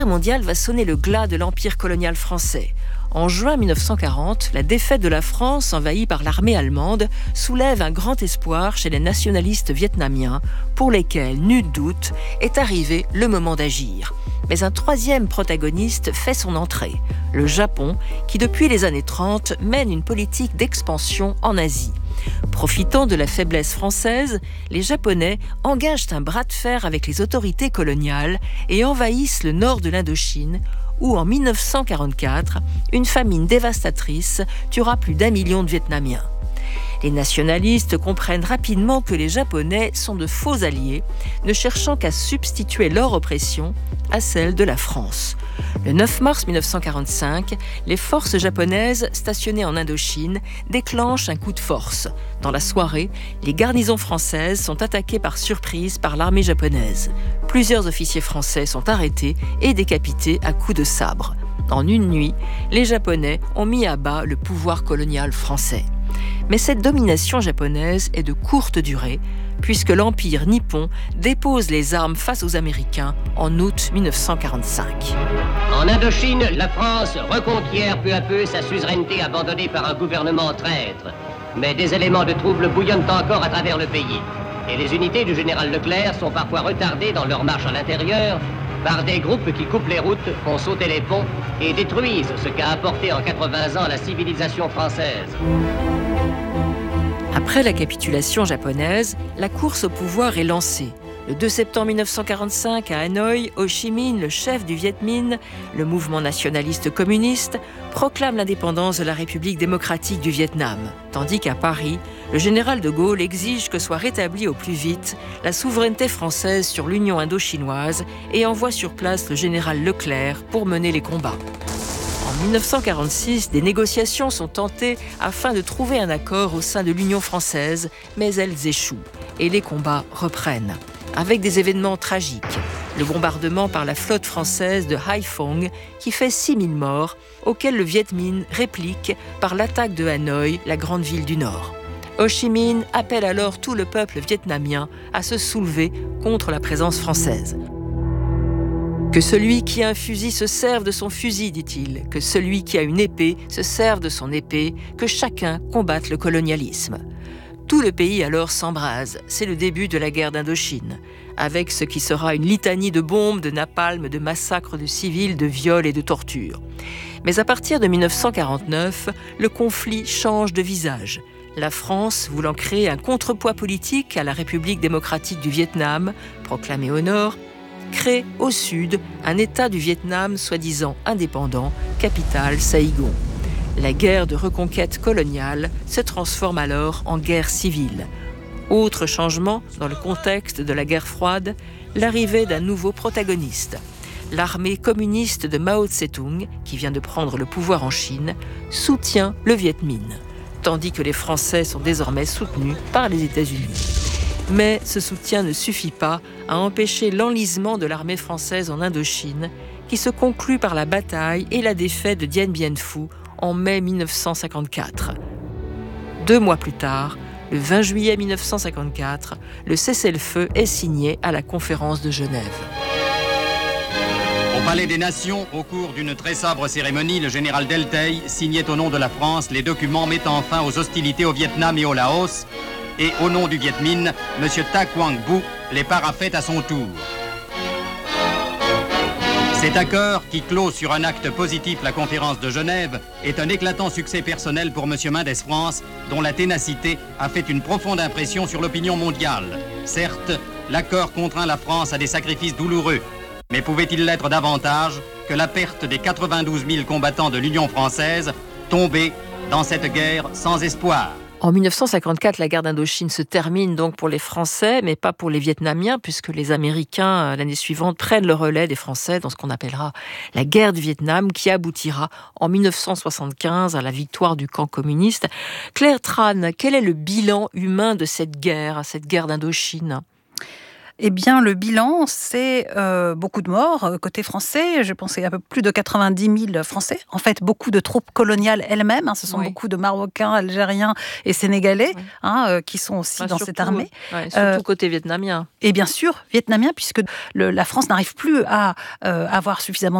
mondiale va sonner le glas de l'empire colonial français. En juin 1940, la défaite de la France envahie par l'armée allemande soulève un grand espoir chez les nationalistes vietnamiens pour lesquels, nul doute, est arrivé le moment d'agir. Mais un troisième protagoniste fait son entrée, le Japon, qui depuis les années 30 mène une politique d'expansion en Asie. Profitant de la faiblesse française, les Japonais engagent un bras de fer avec les autorités coloniales et envahissent le nord de l'Indochine, où en 1944, une famine dévastatrice tuera plus d'1 million de Vietnamiens. Les nationalistes comprennent rapidement que les Japonais sont de faux alliés, ne cherchant qu'à substituer leur oppression à celle de la France. Le 9 mars 1945, les forces japonaises stationnées en Indochine déclenchent un coup de force. Dans la soirée, les garnisons françaises sont attaquées par surprise par l'armée japonaise. Plusieurs officiers français sont arrêtés et décapités à coups de sabre. En une nuit, les Japonais ont mis à bas le pouvoir colonial français. Mais cette domination japonaise est de courte durée, puisque l'Empire nippon dépose les armes face aux Américains en août 1945. En Indochine, la France reconquiert peu à peu sa suzeraineté abandonnée par un gouvernement traître. Mais des éléments de trouble bouillonnent encore à travers le pays. Et les unités du général Leclerc sont parfois retardées dans leur marche à l'intérieur par des groupes qui coupent les routes, font sauter les ponts et détruisent ce qu'a apporté en 80 ans la civilisation française. Après la capitulation japonaise, la course au pouvoir est lancée. Le 2 septembre 1945, à Hanoï, Ho Chi Minh, le chef du Viet Minh, le mouvement nationaliste communiste, proclame l'indépendance de la République démocratique du Vietnam. Tandis qu'à Paris, le général de Gaulle exige que soit rétablie au plus vite la souveraineté française sur l'Union indo-chinoise et envoie sur place le général Leclerc pour mener les combats. En 1946, des négociations sont tentées afin de trouver un accord au sein de l'Union française, mais elles échouent et les combats reprennent, avec des événements tragiques. Le bombardement par la flotte française de Haiphong qui fait 6000 morts, auquel le Viet Minh réplique par l'attaque de Hanoï, la grande ville du Nord. Ho Chi Minh appelle alors tout le peuple vietnamien à se soulever contre la présence française. Que celui qui a un fusil se serve de son fusil, dit-il. Que celui qui a une épée se serve de son épée. Que chacun combatte le colonialisme. Tout le pays alors s'embrase. C'est le début de la guerre d'Indochine, avec ce qui sera une litanie de bombes, de napalm, de massacres de civils, de viols et de tortures. Mais à partir de 1949, le conflit change de visage. La France, voulant créer un contrepoids politique à la République démocratique du Vietnam, proclamée au nord, crée au sud un État du Vietnam soi-disant indépendant, capitale Saïgon. La guerre de reconquête coloniale se transforme alors en guerre civile. Autre changement dans le contexte de la guerre froide, l'arrivée d'un nouveau protagoniste. L'armée communiste de Mao Tse-tung, qui vient de prendre le pouvoir en Chine, soutient le Viet Minh, tandis que les Français sont désormais soutenus par les États-Unis. Mais ce soutien ne suffit pas à empêcher l'enlisement de l'armée française en Indochine, qui se conclut par la bataille et la défaite de Dien Bien Phu en mai 1954. 2 mois plus tard, le 20 juillet 1954, le cessez-le-feu est signé à la conférence de Genève. Au Palais des Nations, au cours d'une très sobre cérémonie, le général Del Tay signait au nom de la France les documents mettant fin aux hostilités au Vietnam et au Laos, et au nom du Viet Minh, M. Ta Quang Bu les parafait à son tour. Cet accord, qui clôt sur un acte positif la conférence de Genève, est un éclatant succès personnel pour M. Mendès France, dont la ténacité a fait une profonde impression sur l'opinion mondiale. Certes, l'accord contraint la France à des sacrifices douloureux, mais pouvait-il l'être davantage que la perte des 92 000 combattants de l'Union française, tombés dans cette guerre sans espoir ? En 1954, la guerre d'Indochine se termine donc pour les Français, mais pas pour les Vietnamiens, puisque les Américains, l'année suivante, prennent le relais des Français dans ce qu'on appellera la guerre du Vietnam, qui aboutira en 1975 à la victoire du camp communiste. Claire Tran, quel est le bilan humain de cette guerre d'Indochine ? Eh bien, le bilan, c'est beaucoup de morts côté français. Je pensais à peu plus de 90 000 Français. En fait, beaucoup de troupes coloniales elles-mêmes. Ce sont beaucoup de Marocains, Algériens et Sénégalais qui sont aussi dans cette armée. Surtout côté vietnamien. Et bien sûr, vietnamien, puisque la France n'arrive plus à avoir suffisamment